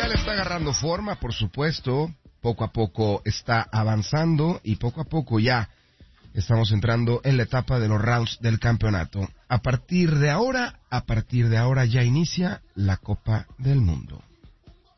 Mundial está agarrando forma, por supuesto, poco a poco está avanzando y poco a poco ya estamos entrando en la etapa de los rounds del campeonato. A partir de ahora ya inicia la Copa del Mundo.